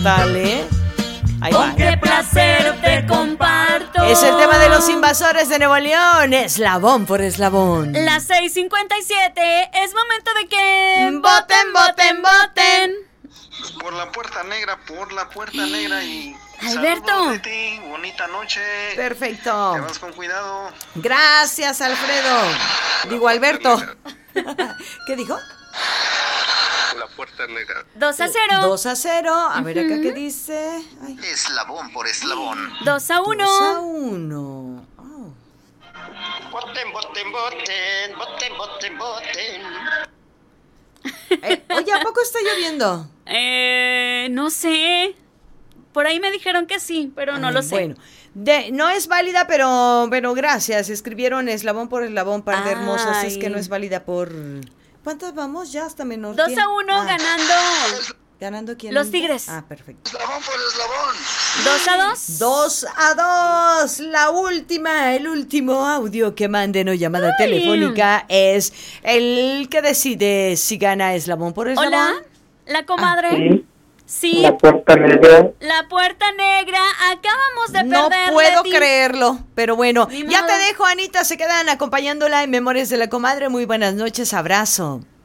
Dale. Ahí va. Con qué placer te comparto. Es el tema de los invasores de Nuevo León. Eslabón por eslabón. Las 6:57. Es momento de que voten, voten, voten. Por la puerta negra y... Alberto. Saludos, Leti, bonita noche. Perfecto. Te vas con cuidado. Gracias, Alfredo. Digo, Alberto. ¿Qué dijo? La puerta negra. 2-0. 2-0. A ver acá qué dice. Ay. Eslabón por eslabón. 2-1. 2-1. Oh. Voten, voten, voten. Voten, voten, voten. Oye, ¿a poco está lloviendo? No sé. Por ahí me dijeron que sí, pero no lo sé. Bueno, no es válida, pero gracias. Escribieron eslabón por eslabón, par de hermosas. Es que no es válida por... ¿Cuántas vamos? Ya hasta menor. 2-1 ganando. ¿Ganando quién? Los Tigres. Ah, perfecto. Eslabón por eslabón. 2-2. 2-2. La última, el último audio que manden o llamada telefónica es el que decide si gana eslabón por eslabón. Hola, la comadre. Sí. La puerta negra. La puerta negra. Acabamos de perder. No puedo Leti. creerlo, pero bueno, Ni ya modo. te dejo, Anita, se quedan acompañándola en Memorias de la Comadre. Muy buenas noches, abrazo.